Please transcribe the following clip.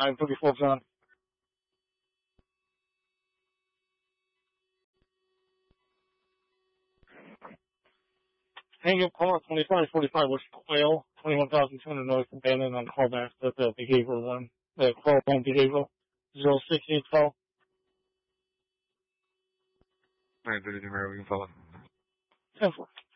934 John. Hang up call 2545 West Quail, 21,200 North Abandoned on callback with the behavioral one. The call one behavioral 06812. 930 Romero, we can follow. 10-4.